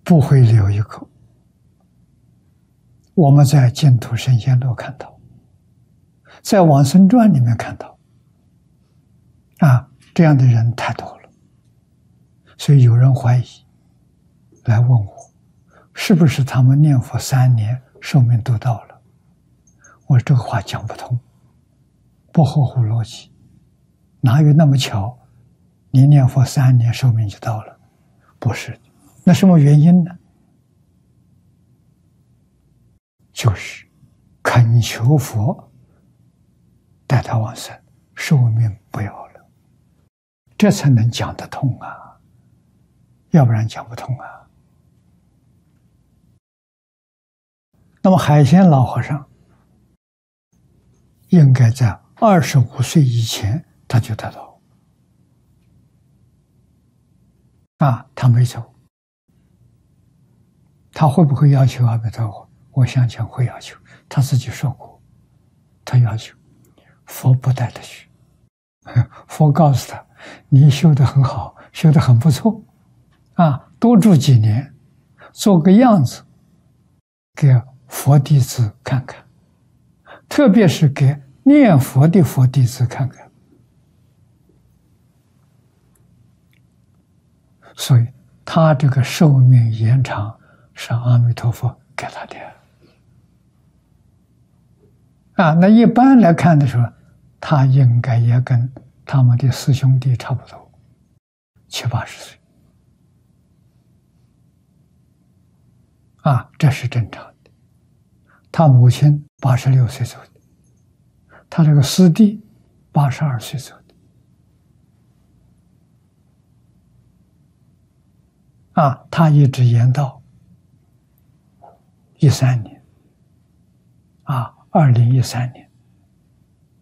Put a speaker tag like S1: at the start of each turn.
S1: 不会留一口。我们在净土圣贤录看到，在往生传里面看到，这样的人太多了。所以有人怀疑，来问我，是不是他们念佛3年寿命都到了？我这个话讲不通，不合乎逻辑，哪有那么巧？你念佛3年寿命就到了？不是，那什么原因呢？就是恳求佛带他往生，寿命不要了，这才能讲得通啊，要不然讲不通啊。那么海鲜老和尚应该在25岁以前他就得到，他没走，他会不会要求阿弥陀佛？我相信会要求，他自己说过，他要求佛不带他去，佛告诉他，你修得很好，修得很不错，多住几年，做个样子给佛弟子看看，特别是给念佛的佛弟子看看。所以他这个寿命延长是阿弥陀佛给他的。那一般来看的时候，他应该也跟他们的师兄弟差不多，70、80岁。这是正常的。他母亲86岁走的，他这个师弟82岁走的。他一直延到2013年。